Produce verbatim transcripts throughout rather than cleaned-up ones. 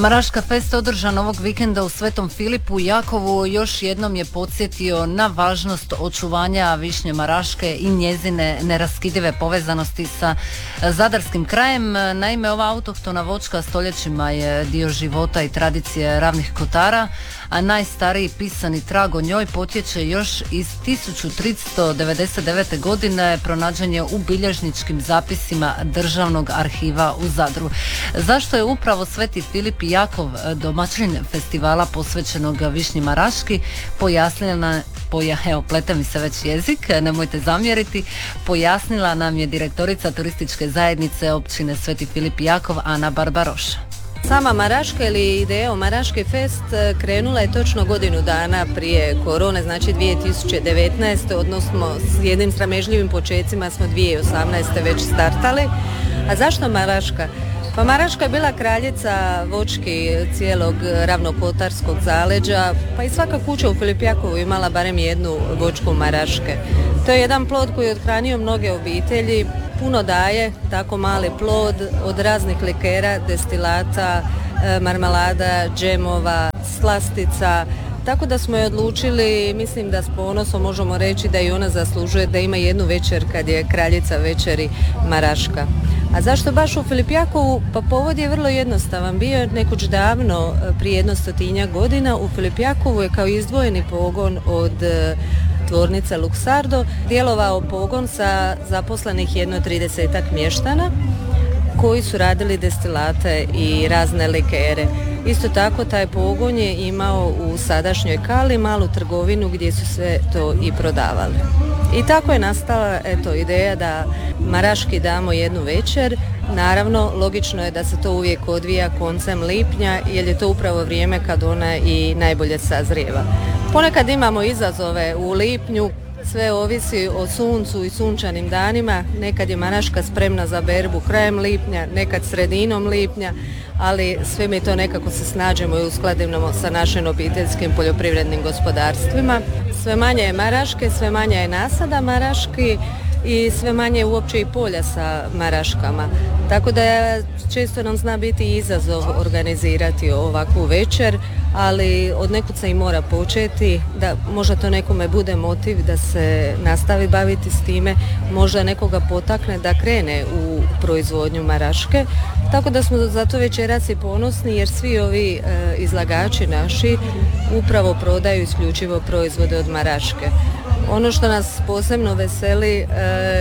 Maraška fest održan ovog vikenda u Svetom Filipu i Jakovu još jednom je podsjetio na važnost očuvanja Višnje Maraške i njezine neraskidive povezanosti sa zadarskim krajem. Naime, ova autohtona voćka stoljećima je dio života i tradicije Ravnih Kotara, a najstariji pisani trag o njoj potječe još iz tisuću tristo devedeset devete. godine, pronađen je u bilježničkim zapisima Državnog arhiva u Zadru. Zašto je upravo Sveti Filip i Jakov domaćin festivala posvećenog Višnji Maraški, pojasnila nam, poja, evo, plete mi se već jezik, nemojte zamjeriti, pojasnila nam je direktorica turističke zajednice općine Sveti Filip i Jakov, Ana Barbaroša. Sama Maraška ili ideja o Maraški fest krenula je točno godinu dana prije korone, znači dvije tisuće devetnaeste. odnosno s jednim sramežljivim počecima smo dvije tisuće osamnaeste. već startali. A zašto Maraška? Pa Maraška je bila kraljica voćki cijelog ravnokotarskog zaleđa, pa i svaka kuća u Filipjakovu imala barem jednu voćku Maraške. To je jedan plod koji je othranio mnoge obitelji, puno daje, tako mali plod, od raznih likera, destilata, marmelada, džemova, slastica, tako da smo je odlučili, mislim da s ponosom možemo reći da i ona zaslužuje da ima jednu večer kad je kraljica večeri Maraška. A zašto baš u Filipjakovu? Pa povod je vrlo jednostavan. Bio je nekoć davno, prije jedno stotinjak godina, u Filipjakovu je kao izdvojeni pogon od tvornice Luxardo djelovao pogon sa zaposlenih jedno tridesetak mještana koji su radili destilate i razne likere. Isto tako taj pogon je imao u sadašnjoj Kali malu trgovinu gdje su se to i prodavali. I tako je nastala eto, ideja da Maraški damo jednu večer. Naravno, logično je da se to uvijek odvija koncem lipnja jer je to upravo vrijeme kad ona i najbolje sazrijeva. Ponekad imamo izazove u lipnju, sve ovisi o suncu i sunčanim danima. Nekad je Maraška spremna za berbu krajem lipnja, nekad sredinom lipnja, ali sve mi to nekako se snađemo i uskladimo sa našim obiteljskim poljoprivrednim gospodarstvima. Sve manje je Maraške, sve manje je nasada Maraški i sve manje uopće i polja sa Maraškama. Tako da često nam zna biti izazov organizirati ovakvu večer, ali od nekud se i mora početi, da možda to nekome bude motiv da se nastavi baviti s time, možda nekoga potakne da krene u proizvodnju Maraške. Tako da smo zato večeras i ponosni jer svi ovi e, izlagači naši upravo prodaju isključivo proizvode od Maraške. Ono što nas posebno veseli e,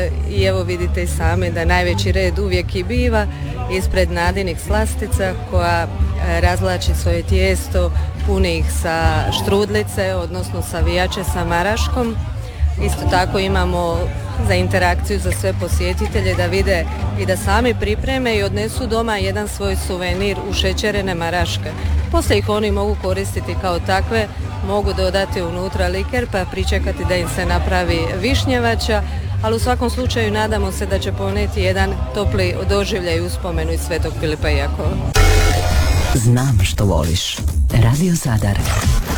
i evo vidite i sami da najveći red uvijek i biva ispred Nadinih slastica koja e, razvlači svoje tijesto, puni ih sa štrudlice, odnosno savijače sa Maraškom. Isto tako imamo za interakciju za sve posjetitelje da vide i da sami pripreme i odnesu doma jedan svoj suvenir u šećerene Maraške. Poslije ih oni mogu koristiti kao takve, mogu dodati unutra liker pa pričekati da im se napravi višnjevača, ali u svakom slučaju nadamo se da će poneti jedan topli doživljaj uspomenu iz Svetog Filipa i Jakova. Znam što voliš. Radio Zadar.